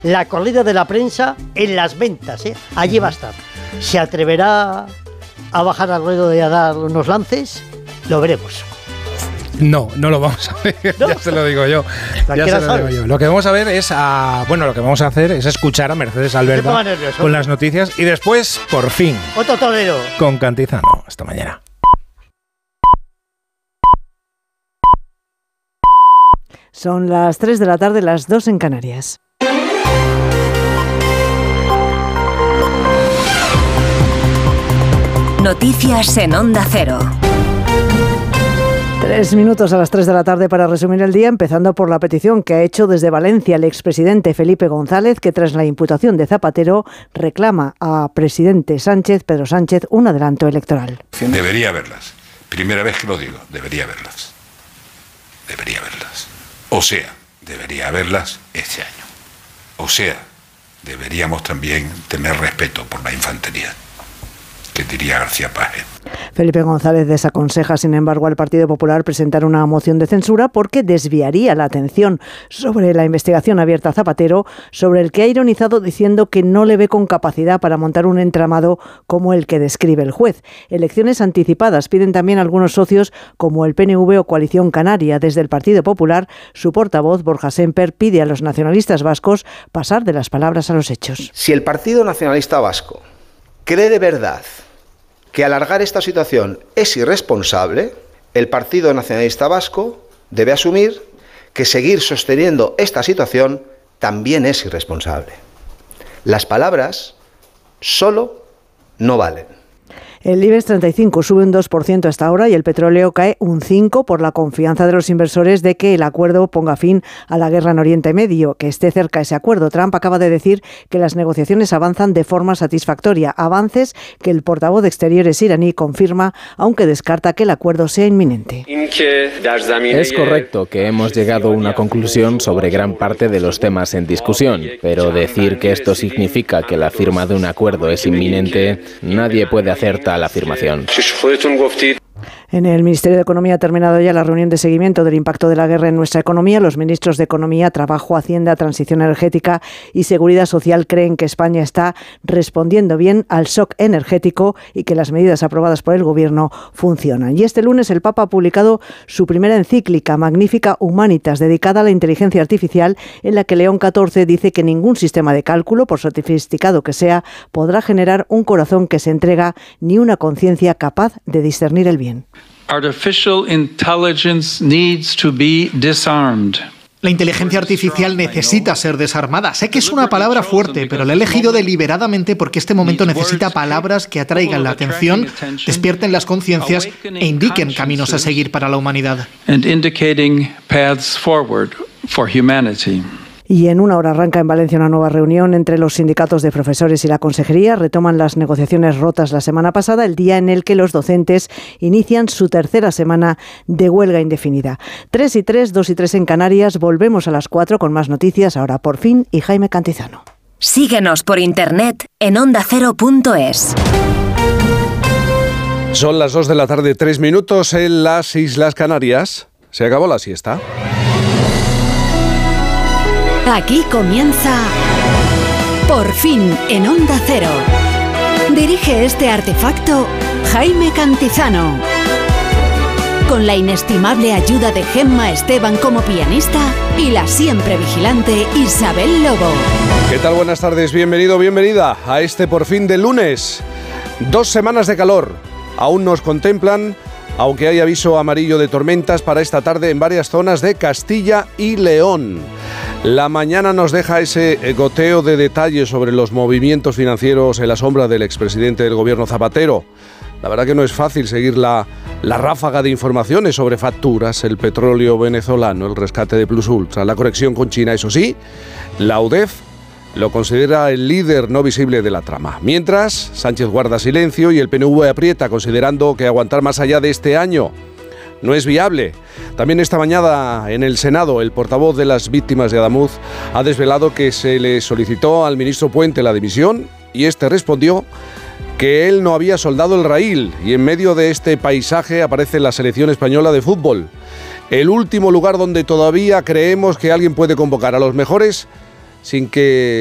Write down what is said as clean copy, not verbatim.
la corrida de la prensa en las ventas, ¿eh? Allí va a estar. ¿Se atreverá a bajar al ruedo y a dar unos lances? Lo veremos. No lo vamos a ver, ¿no? Ya se lo digo yo. Lo que vamos a ver es lo que vamos a hacer es escuchar a Mercedes Alberda con las noticias y después, por fin, otro torero con Cantizano. Hasta mañana. Son las 3 de la tarde, las 2 en Canarias. Noticias en Onda Cero. 3 minutos a las 3 de la tarde para resumir el día, empezando por la petición que ha hecho desde Valencia el expresidente Felipe González, que tras la imputación de Zapatero reclama a presidente Pedro Sánchez, un adelanto electoral. Debería haberlas. Primera vez que lo digo, debería haberlas. O sea, debería haberlas este año. O sea, deberíamos también tener respeto por la infantería, que diría García Páez. Felipe González desaconseja, sin embargo, al Partido Popular presentar una moción de censura porque desviaría la atención sobre la investigación abierta a Zapatero, sobre el que ha ironizado diciendo que no le ve con capacidad para montar un entramado como el que describe el juez. Elecciones anticipadas piden también algunos socios como el PNV o Coalición Canaria. Desde el Partido Popular, su portavoz, Borja Sémper, pide a los nacionalistas vascos pasar de las palabras a los hechos. Si el Partido Nacionalista Vasco cree de verdad que alargar esta situación es irresponsable, el Partido Nacionalista Vasco debe asumir que seguir sosteniendo esta situación también es irresponsable. Las palabras solo no valen. El IBEX 35 sube un 2% hasta ahora y el petróleo cae un 5% por la confianza de los inversores de que el acuerdo ponga fin a la guerra en Oriente Medio, que esté cerca ese acuerdo. Trump acaba de decir que las negociaciones avanzan de forma satisfactoria, avances que el portavoz de Exteriores iraní confirma, aunque descarta que el acuerdo sea inminente. Es correcto que hemos llegado a una conclusión sobre gran parte de los temas en discusión, pero decir que esto significa que la firma de un acuerdo es inminente, nadie puede hacer tal afirmación. En el Ministerio de Economía ha terminado ya la reunión de seguimiento del impacto de la guerra en nuestra economía. Los ministros de Economía, Trabajo, Hacienda, Transición Energética y Seguridad Social creen que España está respondiendo bien al shock energético y que las medidas aprobadas por el Gobierno funcionan. Y este lunes el Papa ha publicado su primera encíclica, Magnificat Humanitas, dedicada a la inteligencia artificial, en la que León XIV dice que ningún sistema de cálculo, por sofisticado que sea, podrá generar un corazón que se entrega ni una conciencia capaz de discernir el bien. Artificial intelligence needs to be disarmed. La inteligencia artificial necesita ser desarmada. Sé que es una palabra fuerte, pero la he elegido deliberadamente porque este momento necesita palabras que atraigan la atención, despierten las conciencias e indiquen caminos a seguir para la humanidad. Y en una hora arranca en Valencia una nueva reunión entre los sindicatos de profesores y la consejería. Retoman las negociaciones rotas la semana pasada, el día en el que los docentes inician su tercera semana de huelga indefinida. 3 y 3, 2 y 3 en Canarias. Volvemos a las 4 con más noticias. Ahora por fin y Jaime Cantizano. Síguenos por internet en ondacero.es. Son las 2 de la tarde, 3 minutos en las Islas Canarias. Se acabó la siesta. Aquí comienza Por fin en Onda Cero. Dirige este artefacto Jaime Cantizano. Con la inestimable ayuda de Gemma Esteban como pianista y la siempre vigilante Isabel Lobo. ¿Qué tal? Buenas tardes, bienvenido, bienvenida a este Por fin de lunes. 2 semanas de calor, aún nos contemplan, aunque hay aviso amarillo de tormentas para esta tarde en varias zonas de Castilla y León. La mañana nos deja ese goteo de detalles sobre los movimientos financieros en la sombra del expresidente del gobierno Zapatero. La verdad que no es fácil seguir la ráfaga de informaciones sobre facturas, el petróleo venezolano, el rescate de Plus Ultra, la conexión con China. Eso sí, la UDEF lo considera el líder no visible de la trama. Mientras, Sánchez guarda silencio y el PNV aprieta, considerando que aguantar más allá de este año no es viable. También esta mañana en el Senado, el portavoz de las víctimas de Adamuz ha desvelado que se le solicitó al ministro Puente la dimisión y este respondió que él no había soldado el raíl, y en medio de este paisaje aparece la selección española de fútbol. El último lugar donde todavía creemos que alguien puede convocar a los mejores sin que